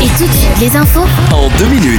Et tout de suite, les infos en 2 minutes.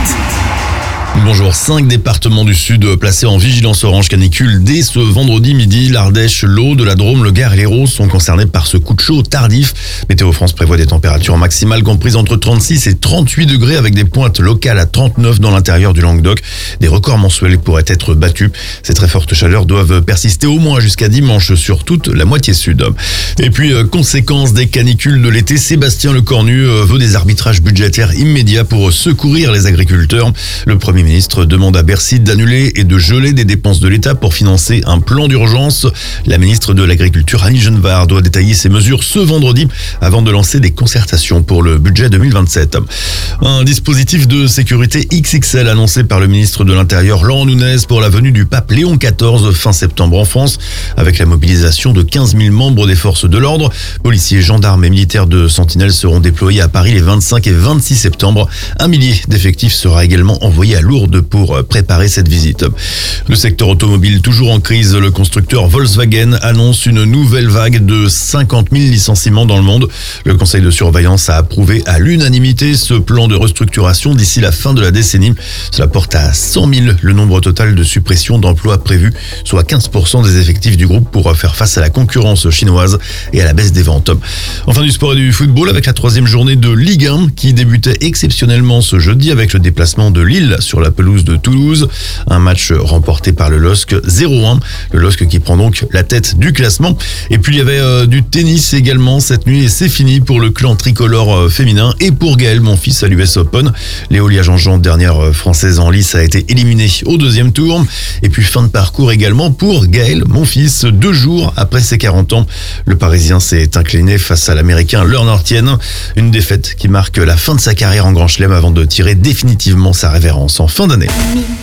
Bonjour, 5 départements du Sud placés en vigilance orange canicule dès ce vendredi midi. L'Ardèche, l'Aude, la Drôme, le Gard et l'Hérault sont concernés par ce coup de chaud tardif. Météo France prévoit des températures maximales comprises entre 36 et 38 degrés avec des pointes locales à 39 dans l'intérieur du Languedoc. Des records mensuels pourraient être battus. Ces très fortes chaleurs doivent persister au moins jusqu'à dimanche sur toute la moitié sud. Et puis, conséquence des canicules de l'été, Sébastien Lecornu veut des arbitrages budgétaires immédiats pour secourir les agriculteurs. Le Premier ministre demande à Bercy d'annuler et de geler des dépenses de l'État pour financer un plan d'urgence. La ministre de l'Agriculture, Annie Genevard, doit détailler ses mesures ce vendredi avant de lancer des concertations pour le budget 2027. Un dispositif de sécurité XXL annoncé par le ministre de l'Intérieur, Laurent Nunez, pour la venue du pape Léon XIV fin septembre en France, avec la mobilisation de 15 000 membres des forces de l'ordre. Policiers, gendarmes et militaires de Sentinelle seront déployés à Paris les 25 et 26 septembre. 1 millier d'effectifs sera également envoyé à Lourdes pour préparer cette visite. Le secteur automobile toujours en crise. Le constructeur Volkswagen annonce une nouvelle vague de 50 000 licenciements dans le monde. Le conseil de surveillance a approuvé à l'unanimité ce plan de restructuration d'ici la fin de la décennie. Cela porte à 100 000 le nombre total de suppressions d'emplois prévues, soit 15% des effectifs du groupe pour faire face à la concurrence chinoise et à la baisse des ventes. Enfin, du sport et du football avec la 3e journée de Ligue 1 qui débutait exceptionnellement ce jeudi avec le déplacement de Lille sur la pelouse de Toulouse. Un match remporté par le LOSC 0-1. Le LOSC qui prend donc la tête du classement. Et puis il y avait du tennis également cette nuit et c'est fini pour le clan tricolore féminin et pour Gaël Monfils à l'US Open. Léolia Jean-Jean, dernière française en lice, a été éliminée au 2e tour. Et puis fin de parcours également pour Gaël Monfils. 2 jours après ses 40 ans, le Parisien s'est incliné face à l'Américain Lerner Tien. Une défaite qui marque la fin de sa carrière en Grand Chelem avant de tirer définitivement sa révérence en fin d'année.